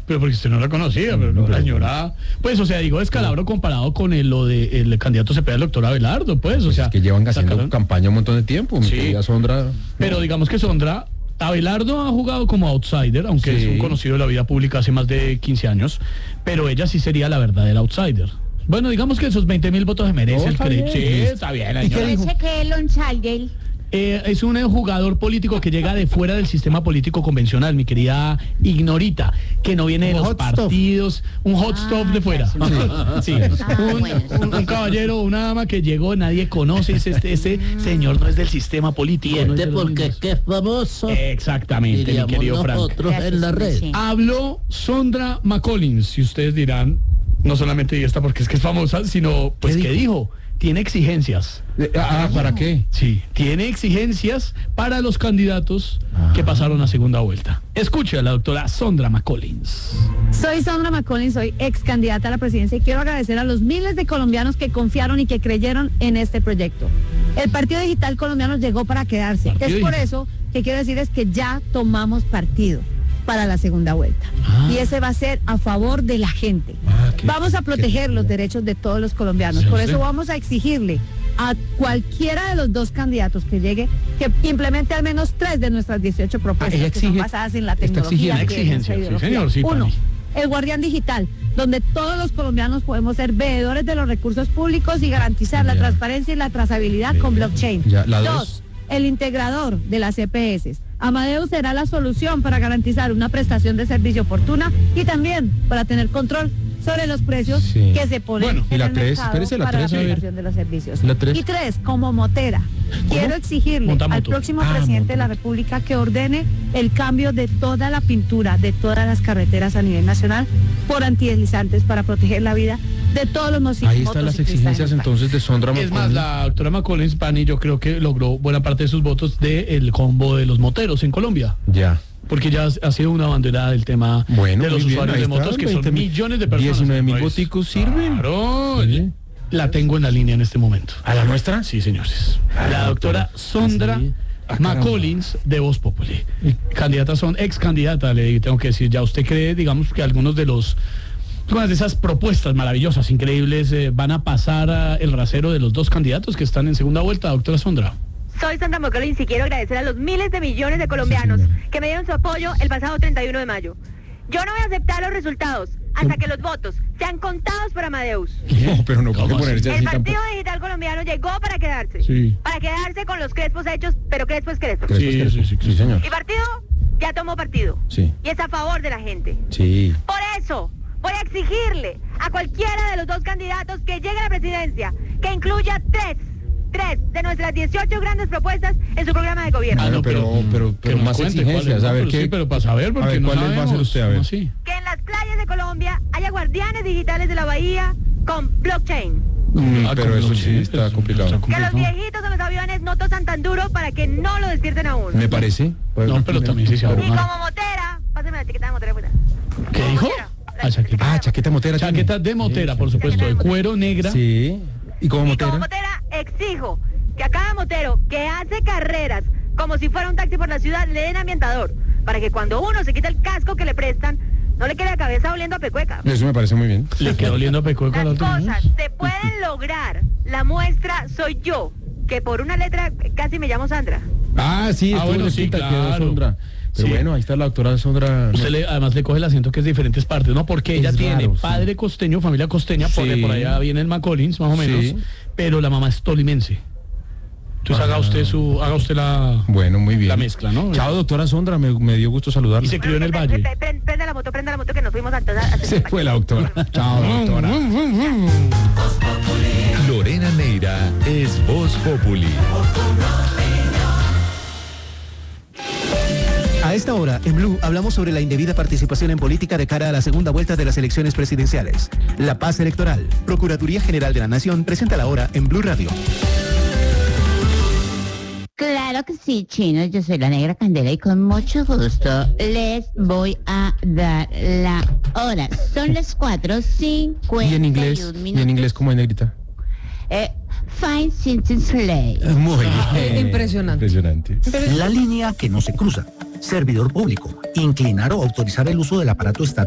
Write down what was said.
Pero porque usted no la conocía, pero no, la señora, pues, o sea, digo descalabro comparado con lo de el candidato Cepeda, el doctor Abelardo, pues, o sea. Es que llevan haciendo campaña un montón de tiempo, mi querida Sondra. Pero digamos que Sondra, Abelardo ha jugado como outsider, aunque es un conocido de la vida pública hace más de 15 años, pero ella sí sería la verdadera outsider. Bueno, digamos que esos 20.000 votos se merece el crédito. Sí, está bien. ¿Y qué dice que el outsider? Es un jugador político que llega de fuera del sistema político convencional, mi querida Ignorita, que no viene de los partidos, un hot stuff de fuera. Sí. Un caballero, una dama que llegó, nadie conoce, ese señor no es del sistema político. ¿Y porque qué es famoso? Exactamente, mi querido Frank. En la red. Habló Sondra McCollins, y ustedes dirán, no solamente esta porque es que es famosa, sino, pues, ¿qué dijo? Tiene exigencias. ¿Para qué? Sí, tiene exigencias para los candidatos que pasaron a segunda vuelta. Escuche a la doctora Sondra McCollins. Soy Sondra McCollins, soy ex candidata a la presidencia y quiero agradecer a los miles de colombianos que confiaron y que creyeron en este proyecto. El Partido Digital Colombiano llegó para quedarse. Es por eso que quiero decirles que ya tomamos partido para la segunda vuelta. Y ese va a ser a favor de la gente. Vamos a proteger los derechos de todos los colombianos. Por eso vamos a exigirle a cualquiera de los dos candidatos que llegue que implemente al menos 3 de nuestras 18 propuestas que son basadas en la tecnología. Uno, el guardián digital, donde todos los colombianos podemos ser veedores de los recursos públicos y garantizar la transparencia y la trazabilidad con blockchain. 2, el integrador de las EPS. Amadeus será la solución para garantizar una prestación de servicio oportuna y también para tener control sobre los precios que se ponen en el mercado para la prestación de los servicios. Y 3, como motera, quiero exigirle al próximo presidente de la República que ordene el cambio de toda la pintura de todas las carreteras a nivel nacional por antideslizantes para proteger la vida de todos los motociclistas. Ahí están las exigencias entonces de Sondra McCollins. Es más, la doctora McCollins, Pani, yo creo que logró buena parte de sus votos del combo de los moteros en Colombia. Ya. Porque ya ha sido una banderada del tema de los usuarios de motos, que son millones de personas. 19.000 boticos sirven. Claro. Sí. La tengo en la línea en este momento. ¿A la nuestra? Sí, señores. La doctora Sondra McCollins de Voz Populi. Ex candidata, le tengo que decir. Ya usted cree, digamos, que algunas de esas propuestas maravillosas, increíbles, van a pasar el rasero de los dos candidatos que están en segunda vuelta, doctora Sondra. Soy Sondra McCollins y quiero agradecer a los miles de millones de colombianos que me dieron su apoyo el pasado 31 de mayo. Yo no voy a aceptar los resultados hasta que los votos sean contados por Amadeus. No, pero no puede ponerse así. El Partido Digital Colombiano llegó para quedarse. Para quedarse con los crespos hechos, pero Crespo es Crespo. Sí, señor. Mi partido ya tomó partido. Sí. Y es a favor de la gente. Sí. Por eso voy a exigirle a cualquiera de los dos candidatos que llegue a la presidencia que incluya 3 de nuestras 18 grandes propuestas en su programa de gobierno. No, pero más exigencias, a ver qué. Sí, pero para saber, porque no ¿cuáles va a hacer usted? A ver. Que en las playas de Colombia haya guardianes digitales de la bahía con blockchain. Pero eso sí está complicado. Que los viejitos de los aviones no tosan tan duro para que no lo despierten aún. Me parece. No, pero también sí se Y como motera, páseme la etiqueta de motera. ¿Qué dijo? Chaqueta motera. Chaqueta de motera, por supuesto, de cuero negra. Sí. ¿Y como motera exijo que a cada motero que hace carreras como si fuera un taxi por la ciudad le den ambientador, para que cuando uno se quita el casco que le prestan, no le quede la cabeza oliendo a pecueca. Eso me parece muy bien. Le quedó oliendo a pecueca. Las cosas se pueden lograr. La muestra soy yo, que por una letra casi me llamo Sandra. Sí, bueno, sí, claro. Sondra. Pero bueno, ahí está la doctora Sondra. Usted además le coge el acento que es de diferentes partes, ¿no? Porque ella tiene padre costeño, familia costeña, por allá viene el McCollins, más o menos, pero la mamá es tolimense. Entonces haga usted la... Bueno, muy bien. La mezcla, ¿no? Chao, doctora Sondra, me dio gusto saludarla. Y se crió en el valle. Prenda la moto que nos fuimos a Se fue la doctora. Chao, doctora. Lorena Neira es Voz Populi. A esta hora, en Blue, hablamos sobre la indebida participación en política de cara a la segunda vuelta de las elecciones presidenciales. La paz electoral. Procuraduría General de la Nación presenta la hora en Blue Radio. Claro que sí, Chino, yo soy la Negra Candela y con mucho gusto les voy a dar la hora. Son las 4:51 ¿Y en inglés? minutos. ¿Y en inglés cómo es, negrita? Fine sentence lay. Muy bien. Impresionante. La línea que no se cruza. Servidor público. Inclinar o autorizar el uso del aparato estatal